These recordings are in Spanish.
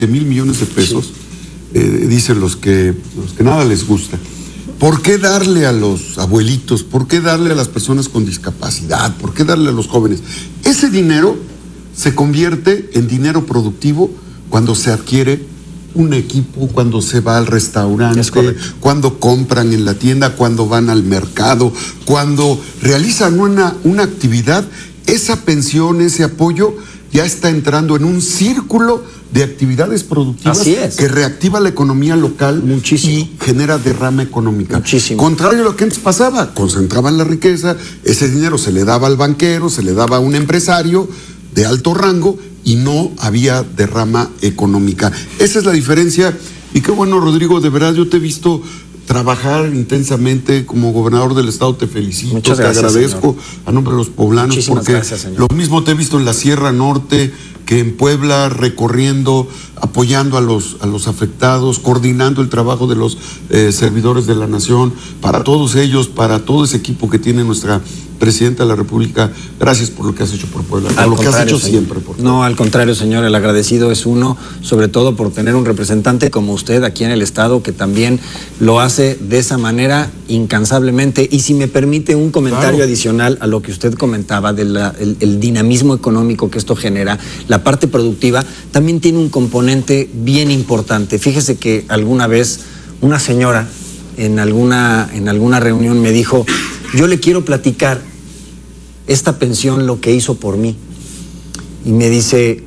$1,000 millones de pesos, dicen los que nada les gusta. ¿Por qué darle a los abuelitos? ¿Por qué darle a las personas con discapacidad? ¿Por qué darle a los jóvenes? Ese dinero se convierte en dinero productivo cuando se adquiere un equipo, cuando se va al restaurante, cuando compran en la tienda, cuando van al mercado, cuando realizan una actividad. Esa pensión, ese apoyo ya está entrando en un círculo de actividades productivas que reactiva la economía local y genera derrama económica. Contrario a lo que antes pasaba, concentraban la riqueza, ese dinero se le daba al banquero, se le daba a un empresario de alto rango y no había derrama económica. Esa es la diferencia. Y qué bueno, Rodrigo, de verdad yo te he visto trabajar intensamente como gobernador del estado. Te felicito, muchas gracias, te agradezco, señor, a nombre de los poblanos. Muchísimas gracias, señor. Lo mismo te he visto en la Sierra Norte que en Puebla, recorriendo, apoyando a los afectados, coordinando el trabajo de los servidores de la nación. Para todos ellos, para todo ese equipo que tiene nuestra Presidenta de la República, gracias por lo que has hecho por Puebla, por lo que has hecho siempre. Por no, al contrario, señor, el agradecido es uno, sobre todo por tener un representante como usted aquí en el Estado, que también lo hace de esa manera incansablemente. Y si me permite un comentario adicional a lo que usted comentaba del dinamismo económico que esto genera, la parte productiva también tiene un componente bien importante. Fíjese que alguna vez una señora en alguna reunión me dijo: yo le quiero platicar esta pensión lo que hizo por mí. Y me dice: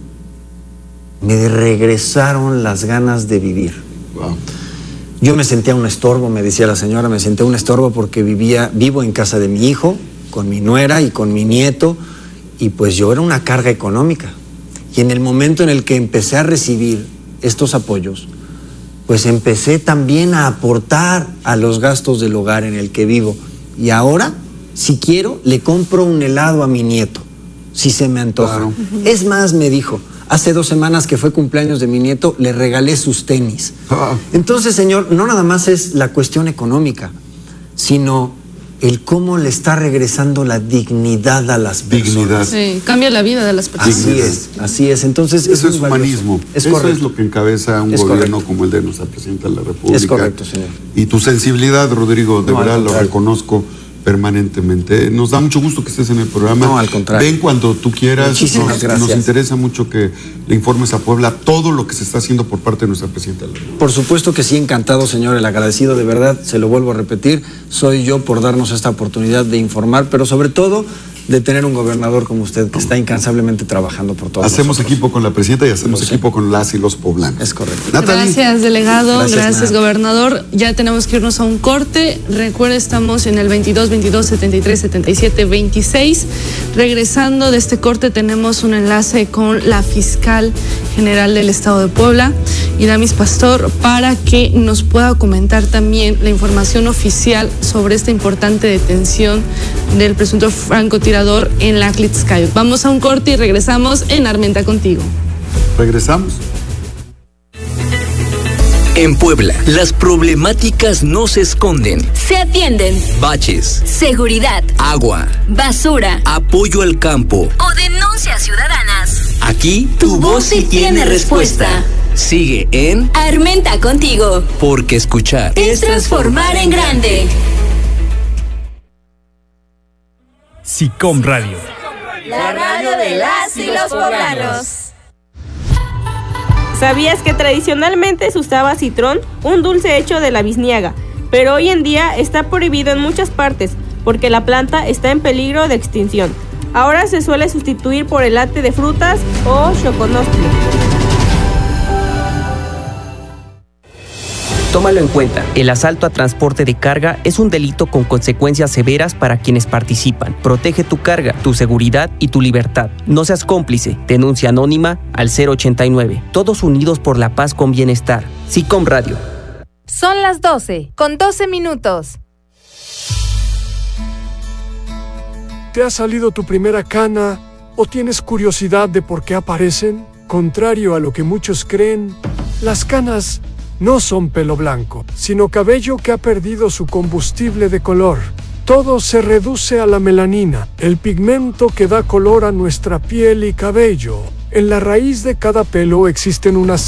me regresaron las ganas de vivir. Wow. Yo me sentía un estorbo, me decía la señora, me senté un estorbo porque vivo en casa de mi hijo, con mi nuera y con mi nieto, y pues yo era una carga económica. Y en el momento en el que empecé a recibir estos apoyos, pues empecé también a aportar a los gastos del hogar en el que vivo. Y ahora, si quiero, le compro un helado a mi nieto, si se me antoja. Claro. Es más, me dijo, hace 2 semanas que fue cumpleaños de mi nieto, le regalé sus tenis. Entonces, señor, no nada más es la cuestión económica, sino el cómo le está regresando la dignidad a las personas. Sí, cambia la vida de las personas. Así es. Entonces, eso es humanismo. Eso es lo que encabeza un gobierno como el de nuestra Presidenta de la República. Es correcto, señor. Y tu sensibilidad, Rodrigo, de verdad lo reconozco permanentemente. Nos da mucho gusto que estés en el programa. No, al contrario. Ven cuando tú quieras. Muchísimas gracias. Nos interesa mucho que le informes a Puebla todo lo que se está haciendo por parte de nuestra Presidenta de la República. Por supuesto que sí, encantado, señor. El agradecido, de verdad, se lo vuelvo a repetir, soy yo por darnos esta oportunidad de informar, pero sobre todo de tener un gobernador como usted que está incansablemente trabajando por todos. Hacemos equipo con la Presidenta y hacemos equipo con las y los poblanos. Es correcto. Natalie. Gracias, delegado. Gracias, gobernador. Ya tenemos que irnos a un corte. Recuerda, estamos en el 22 22 73 77 26. Regresando de este corte, tenemos un enlace con la fiscal general del Estado de Puebla, Iramis Pastor, para que nos pueda comentar también la información oficial sobre esta importante detención del presunto francotirador en la Tlixcayot. Vamos a un corte y regresamos en Armenta Contigo. Regresamos. En Puebla, las problemáticas no se esconden. Se atienden. Baches, seguridad, agua, basura, apoyo al campo o denuncias ciudadanas. Aquí tu voz sí tiene respuesta. Sigue en Armenta Contigo. Porque escuchar es transformar en grande. SICOM Radio. La radio de las y los poblanos. ¿Sabías que tradicionalmente se usaba citrón, un dulce hecho de la bizniaga, pero hoy en día está prohibido en muchas partes porque la planta está en peligro de extinción? Ahora se suele sustituir por el ate de frutas o choconostle. Tómalo en cuenta, el asalto a transporte de carga es un delito con consecuencias severas para quienes participan. Protege tu carga, tu seguridad y tu libertad. No seas cómplice. Denuncia anónima al 089. Todos unidos por la paz con bienestar. SICOM Radio. Son las 12, con 12 minutos. ¿Te ha salido tu primera cana o tienes curiosidad de por qué aparecen? Contrario a lo que muchos creen, las canas no son pelo blanco, sino cabello que ha perdido su combustible de color. Todo se reduce a la melanina, el pigmento que da color a nuestra piel y cabello. En la raíz de cada pelo existen unas